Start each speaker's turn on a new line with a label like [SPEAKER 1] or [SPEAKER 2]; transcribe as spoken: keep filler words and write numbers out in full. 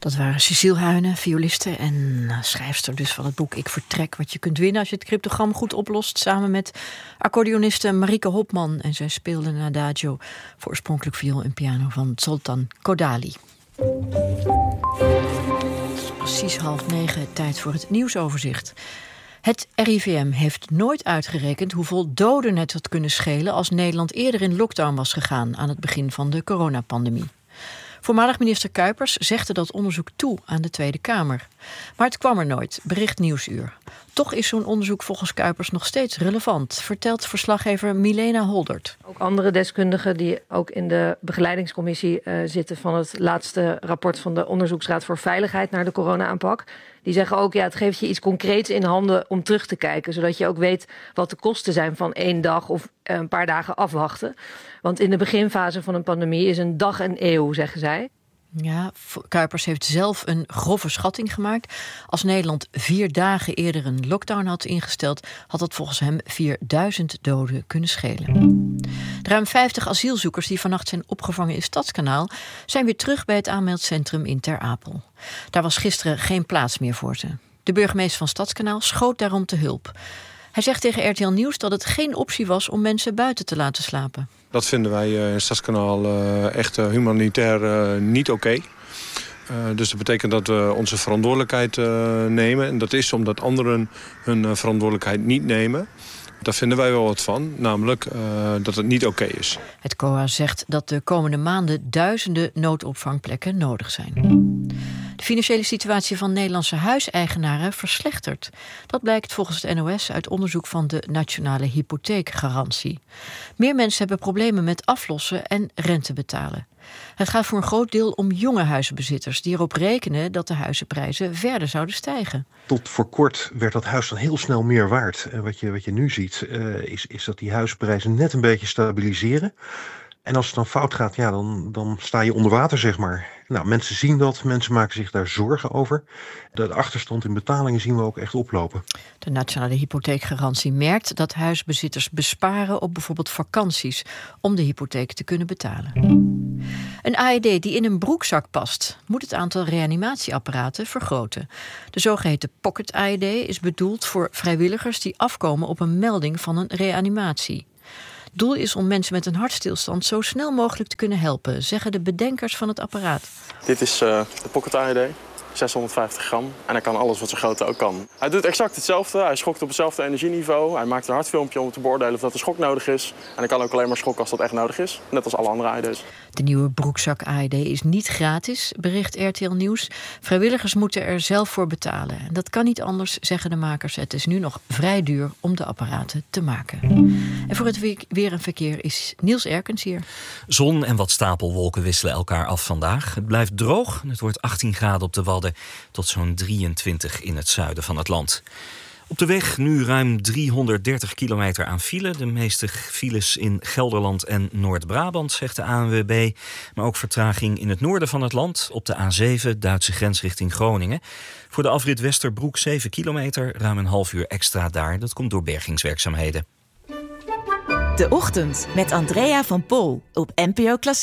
[SPEAKER 1] Dat waren Cecile Huyne, violiste en schrijfster dus van het boek Ik Vertrek, wat je kunt winnen als je het cryptogram goed oplost, samen met accordeoniste Marieke Hopman. En zij speelde een adagio voor oorspronkelijk viool en piano van Zoltan Kodaly. Het is precies half negen, tijd voor het nieuwsoverzicht. Het R I V M heeft nooit uitgerekend hoeveel doden het had kunnen schelen als Nederland eerder in lockdown was gegaan aan het begin van de coronapandemie. Voormalig minister Kuipers zegde dat onderzoek toe aan de Tweede Kamer. Maar het kwam er nooit, bericht Nieuwsuur. Toch is zo'n onderzoek volgens Kuipers nog steeds relevant, vertelt verslaggever Milena Holdert.
[SPEAKER 2] Ook andere deskundigen die ook in de begeleidingscommissie uh, zitten van het laatste rapport van de Onderzoeksraad voor Veiligheid naar de corona-aanpak. Die zeggen ook, ja, het geeft je iets concreets in handen om terug te kijken, zodat je ook weet wat de kosten zijn van één dag of een paar dagen afwachten. Want in de beginfase van een pandemie is een dag een eeuw, zeggen zij.
[SPEAKER 1] Ja, Kuipers heeft zelf een grove schatting gemaakt. Als Nederland vier dagen eerder een lockdown had ingesteld, had dat volgens hem vierduizend doden kunnen schelen. De ruim vijftig asielzoekers die vannacht zijn opgevangen in Stadskanaal zijn weer terug bij het aanmeldcentrum in Ter Apel. Daar was gisteren geen plaats meer voor ze. De burgemeester van Stadskanaal schoot daarom te hulp. Hij zegt tegen R T L Nieuws dat het geen optie was om mensen buiten te laten slapen.
[SPEAKER 3] Dat vinden wij in Stadskanaal echt humanitair niet oké. Okay. Uh, dus dat betekent dat we onze verantwoordelijkheid uh, nemen. En dat is omdat anderen hun uh, verantwoordelijkheid niet nemen. Daar vinden wij wel wat van, namelijk uh, dat het niet oké okay is.
[SPEAKER 1] Het C O A zegt dat de komende maanden duizenden noodopvangplekken nodig zijn. De financiële situatie van Nederlandse huiseigenaren verslechtert. Dat blijkt volgens het N O S uit onderzoek van de Nationale Hypotheekgarantie. Meer mensen hebben problemen met aflossen en rente betalen. Het gaat voor een groot deel om jonge huizenbezitters die erop rekenen dat de huizenprijzen verder zouden stijgen.
[SPEAKER 4] Tot voor kort werd dat huis dan heel snel meer waard. En wat je, wat je nu ziet uh, is, is dat die huizenprijzen net een beetje stabiliseren. En als het dan fout gaat, ja, dan, dan sta je onder water, zeg maar. Nou, mensen zien dat, mensen maken zich daar zorgen over. De achterstand in betalingen zien we ook echt oplopen.
[SPEAKER 1] De Nationale Hypotheekgarantie merkt dat huisbezitters besparen op bijvoorbeeld vakanties om de hypotheek te kunnen betalen. Een A E D die in een broekzak past, moet het aantal reanimatieapparaten vergroten. De zogeheten Pocket A E D is bedoeld voor vrijwilligers die afkomen op een melding van een reanimatie. Het doel is om mensen met een hartstilstand zo snel mogelijk te kunnen helpen, zeggen de bedenkers van het apparaat.
[SPEAKER 5] Dit is uh, de Pocket A E D, zeshonderdvijftig gram. En hij kan alles wat zijn grootte ook kan. Hij doet exact hetzelfde, hij schokt op hetzelfde energieniveau. Hij maakt een hartfilmpje om te beoordelen of dat er schok nodig is. En hij kan ook alleen maar schokken als dat echt nodig is, net als alle andere A E D's.
[SPEAKER 1] De nieuwe broekzak A E D is niet gratis, bericht R T L Nieuws. Vrijwilligers moeten er zelf voor betalen. En dat kan niet anders, zeggen de makers. Het is nu nog vrij duur om de apparaten te maken. En voor het weer en verkeer is Niels Erkens hier.
[SPEAKER 6] Zon en wat stapelwolken wisselen elkaar af vandaag. Het blijft droog. Het wordt achttien graden op de Wadden tot zo'n drieëntwintig in het zuiden van het land. Op de weg nu ruim driehonderddertig kilometer aan file. De meeste files in Gelderland en Noord-Brabant, zegt de A N W B. Maar ook vertraging in het noorden van het land. Op de A zeven, Duitse grens richting Groningen. Voor de afrit Westerbroek zeven kilometer, ruim een half uur extra daar. Dat komt door bergingswerkzaamheden.
[SPEAKER 7] De Ochtend met Andrea van Pol op N P O Klassiek.